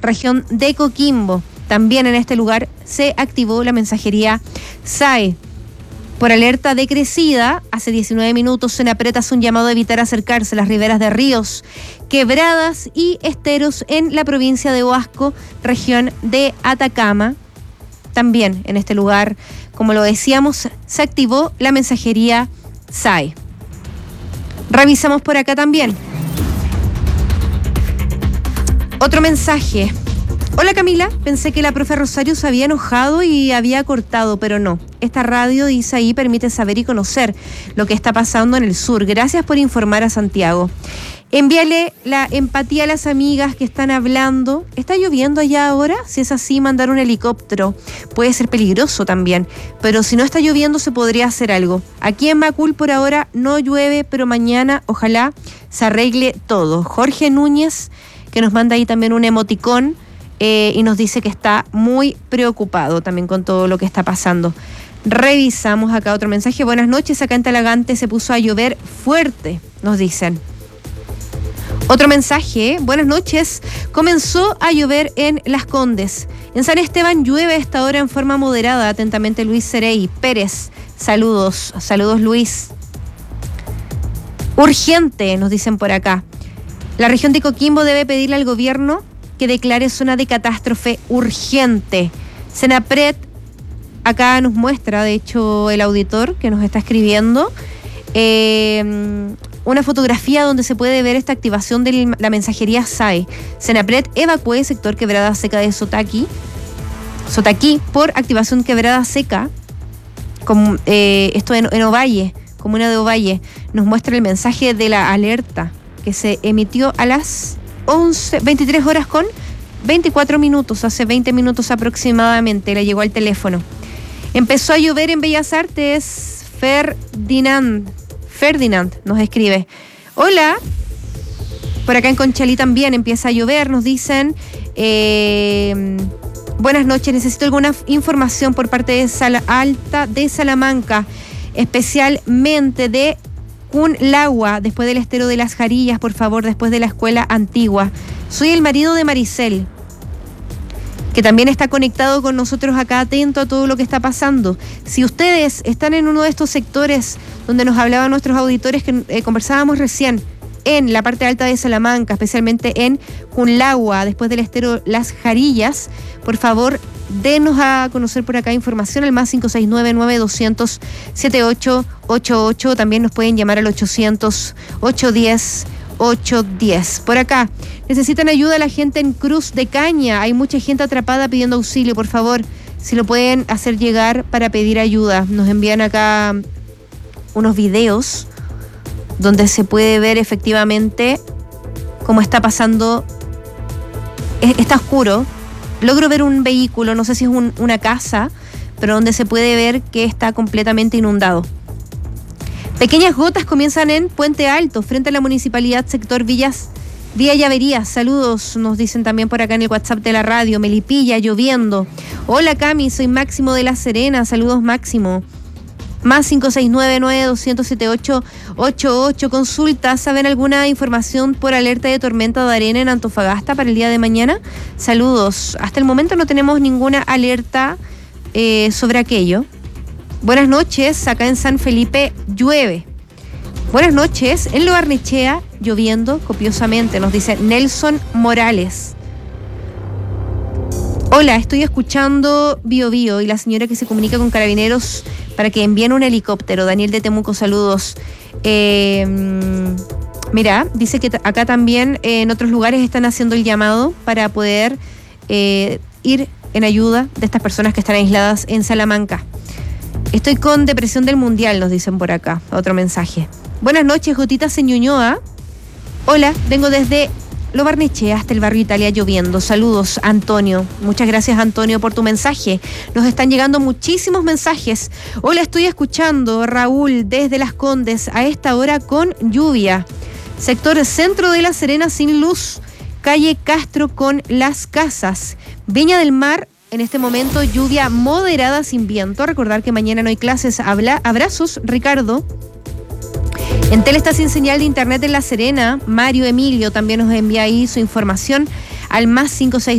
región de Coquimbo. También en este lugar se activó la mensajería SAE. Por alerta decrecida, hace 19 minutos Senapred hace un llamado a evitar acercarse a las riberas de ríos, quebradas y esteros en la provincia de Huasco, región de Atacama. También en este lugar, como lo decíamos, se activó la mensajería SAE. Revisamos por acá también. Otro mensaje. Hola Camila, pensé que la profe Rosario se había enojado y había cortado, pero no. Esta radio, dice ahí, permite saber y conocer lo que está pasando en el sur. Gracias por informar a Santiago. Envíale la empatía a las amigas que están hablando. ¿Está lloviendo allá ahora? Si es así, mandar un helicóptero. Puede ser peligroso también, pero si no está lloviendo se podría hacer algo. Aquí en Macul por ahora no llueve, pero mañana ojalá se arregle todo. Jorge Núñez, que nos manda ahí también un emoticón, y nos dice que está muy preocupado también con todo lo que está pasando. Revisamos acá otro mensaje. Buenas noches, acá en Talagante se puso a llover fuerte, nos dicen. Otro mensaje, buenas noches, comenzó a llover en Las Condes. En San Esteban llueve a esta hora en forma moderada. Atentamente Luis Cerey Pérez. Saludos Luis. Urgente, nos dicen por acá. La región de Coquimbo debe pedirle al gobierno que declare zona de catástrofe urgente. Senapred, acá nos muestra, de hecho, el auditor que nos está escribiendo, una fotografía donde se puede ver esta activación de la mensajería SAE. Senapred evacúe el sector Quebrada Seca de Sotaquí por activación Quebrada Seca, esto en Ovalle, comuna de Ovalle. Nos muestra el mensaje de la alerta que se emitió a las 23 horas con 24 minutos, hace 20 minutos aproximadamente, le llegó al teléfono. Empezó a llover en Bellas Artes. Ferdinand nos escribe. Hola, por acá en Conchalí también empieza a llover, nos dicen. Buenas noches, necesito alguna información por parte de Sala Alta de Salamanca, especialmente de Cunlagua, después del estero de Las Jarillas, por favor, después de la escuela antigua. Soy el marido de Maricel, que también está conectado con nosotros acá, atento a todo lo que está pasando. Si ustedes están en uno de estos sectores donde nos hablaban nuestros auditores que conversábamos recién, en la parte alta de Salamanca, especialmente en Cunlagua, después del estero Las Jarillas, por favor, denos a conocer por acá información al más 569-9200-7888. También nos pueden llamar al 800-810-810. Por acá, necesitan ayuda la gente en Cruz de Caña. Hay mucha gente atrapada pidiendo auxilio. Por favor, si lo pueden hacer llegar para pedir ayuda. Nos envían acá unos videos donde se puede ver efectivamente cómo está pasando. Está oscuro. Logro ver un vehículo, no sé si es una casa, pero donde se puede ver que está completamente inundado. Pequeñas gotas comienzan en Puente Alto, frente a la municipalidad, sector Villa Llavería. Saludos, nos dicen también por acá en el WhatsApp de la radio. Melipilla, lloviendo. Hola Cami, soy Máximo de La Serena. Saludos Máximo. Más 569-9200-7888. Consulta, ¿saben alguna información por alerta de tormenta de arena en Antofagasta para el día de mañana? Saludos. Hasta el momento no tenemos ninguna alerta sobre aquello. Buenas noches, acá en San Felipe llueve. Buenas noches, en Lo Barnechea lloviendo copiosamente, nos dice Nelson Morales. Hola, estoy escuchando Bio Bio y la señora que se comunica con Carabineros para que envíen un helicóptero. Daniel de Temuco, saludos. Mira, dice que acá también en otros lugares están haciendo el llamado para poder ir en ayuda de estas personas que están aisladas en Salamanca. Estoy con depresión del mundial, nos dicen por acá. Otro mensaje. Buenas noches, Gotitas en Ñuñoa. Hola, vengo desde Lo Barnechea hasta el barrio Italia lloviendo. Saludos, Antonio. Muchas gracias, Antonio, por tu mensaje. Nos están llegando muchísimos mensajes. Hola, estoy escuchando, Raúl, desde Las Condes, a esta hora con lluvia. Sector centro de La Serena sin luz. Calle Castro con Las Casas. Viña del Mar, en este momento lluvia moderada sin viento. Recordar que mañana no hay clases. Abrazos, Ricardo. Entel está sin señal de internet en La Serena. Mario Emilio también nos envía ahí su información al más 569